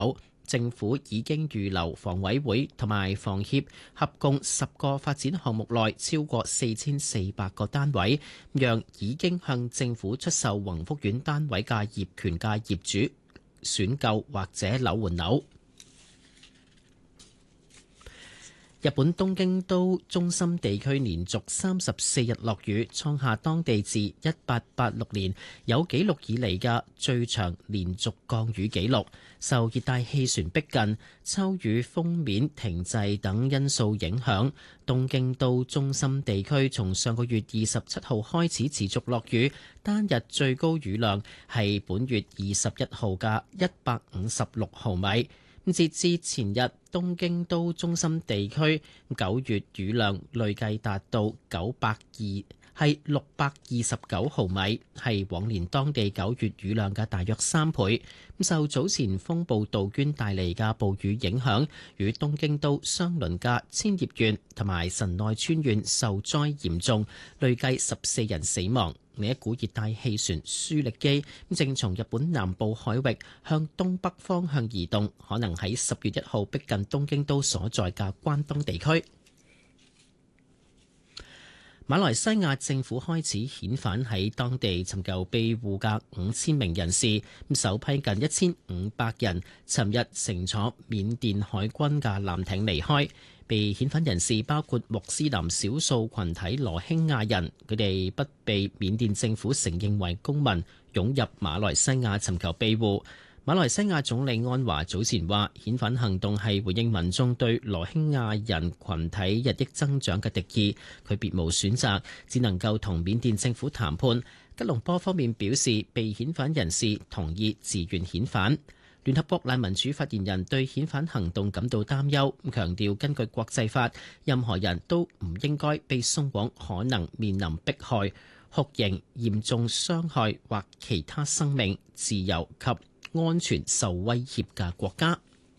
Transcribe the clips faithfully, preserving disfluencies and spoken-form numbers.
政府已經預留房委會同埋房協合共十個發展項目內超過四千四百個單位，讓已經向政府出售宏福苑單位嘅業權嘅業主選購或者樓換樓。日本東京都中心地區連續三十四日落雨，創下當地自一八八六年有紀錄以嚟嘅最長連續降雨紀錄。受熱帶氣旋逼近、秋雨鋒面停滯等因素影響，東京都中心地區從上個月二十七號開始持續落雨，單日最高雨量係本月二十一號嘅一百五十六毫米。截至前日，東京都中心地區九月雨量累計達到九百二，係六百二十九毫米，係往年當地九月雨量嘅大約三倍。受早前風暴杜鵑帶嚟嘅暴雨影響，與東京都相鄰嘅千葉縣同埋神奈川縣受災嚴重，累計十四人死亡。另一股熱帶氣旋舒力基正從日本南部海域向東北方向移動，可能喺十月一號逼近東京都所在嘅關東地區。馬來西亞政府開始遣返喺當地尋求庇護嘅五千名人士，首批近一千五百人尋日乘坐緬甸海軍嘅艦艇離開。被遣返人士包括穆斯林少數群體羅興亞人，佢哋不被緬甸政府承認為公民，湧入馬來西亞尋求庇護。馬來西亞總理安華早前話，遣返行動係回應民眾對羅興亞人群體日益增長嘅敵意，佢別無選擇，只能夠同緬甸政府談判。吉隆坡方面表示，被遣返人士同意自願遣返。聯合國難民署發言人對遣返行動感到擔憂，強調根據國際法，任何人都唔應該被送往可能面臨迫害、酷刑、嚴重傷害或其他生命、自由及安全受威脅嘅國家。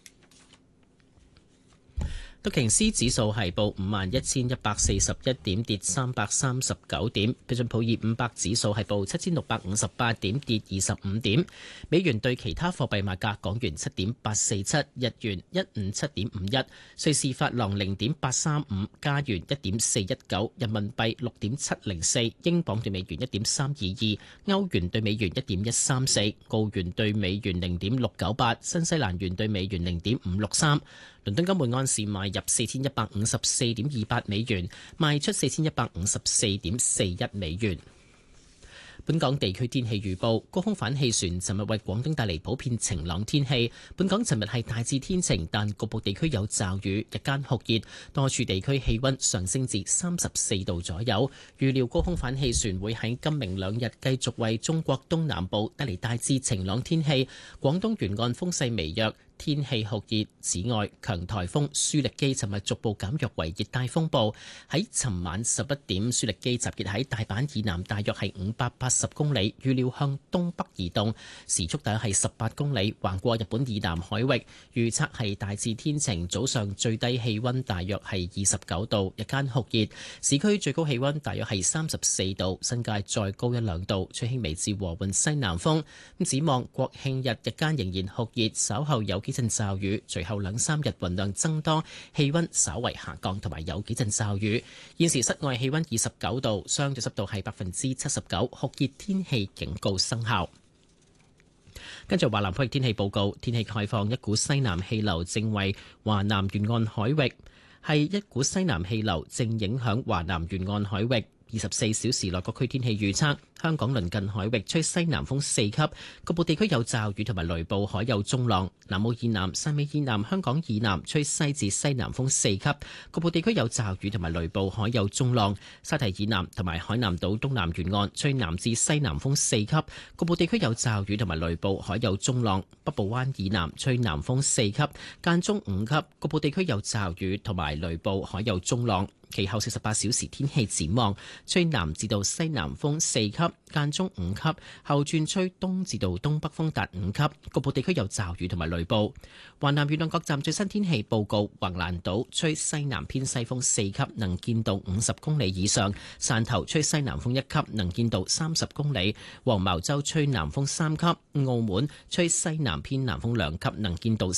道瓊斯指數係報五萬一千一百四十一點，跌三百三十九點。標準普爾五百指數係報七千六百五十八點，跌二十五點。美元對其他貨幣賣價：港元七點八四七，日元一五七點五一，瑞士法郎零點八三五，加元一點四一九，人民幣六點七零四，英鎊對美元一點三二二，歐元對美元一點一三四，澳元對美元零點六九八，新西蘭元對美元零點五六三。倫敦金每安士買入四千一百五十四點二八美元，賣出四千一百五十四點四一美元。本港地區天氣預報：高空反氣旋尋日為廣東帶嚟普遍晴朗天氣。本港尋日係大致天晴，但局部地區有驟雨，日間酷熱，多處地區氣溫上升至三十四度左右。預料高空反氣旋會喺今明兩日繼續為中國東南部帶嚟大致晴朗天氣。廣東沿岸風勢微弱，天氣酷熱。此外，強颱風舒力基尋日逐步減弱為熱帶風暴。喺尋晚十一點，舒力基集結喺大阪以南大約係五百八十公里，預料向東北移動，時速大約係十八公里，橫過日本以南海域。預測係大致天晴，早上最低氣溫大約係二十九度，日間酷熱，市區最高氣溫大約係三十四度，新界再高一兩度，吹輕微至和緩西南風。咁展望國慶日日間仍然酷熱，稍後有幾陣驟雨，隨後兩三日雲量增多，氣溫稍為下降，同埋有幾陣驟雨。現時室外氣溫二十九度，相對濕度係百分之七十九，酷熱天氣警告生效。跟住華南區域天氣報告，天氣概況，一股西南氣流正為華南沿岸海域，係一股西南氣流正影響華南沿岸海域。二十四小時內各區天氣預測：香港鄰近海域吹西南風四級，局部地區有驟雨同埋雷暴，海有中浪。南澳以南、汕尾以南、香港以南吹西至西南風四級，局部地區有驟雨同埋雷暴，海有中浪。沙堤以南同埋海南島東南沿岸吹南至西南風四級，局部地區有驟雨同埋雷暴，海有中浪。北部灣以南吹南風四級，間中五級，局部地區有驟雨同埋雷暴，海有中浪。其後四十八小時天氣展望，吹南至到西南風四級，間中五級，後轉吹東至到東北風達五級，局部地區有驟雨同埋雷暴。華南沿岸各站最新天氣報告：橫瀾島吹西南偏西風四級，能見度五十公里以上；汕頭吹西南風一級，能見度三十公里；黃茅洲吹南風三級；澳門吹西南偏南風兩級，能見度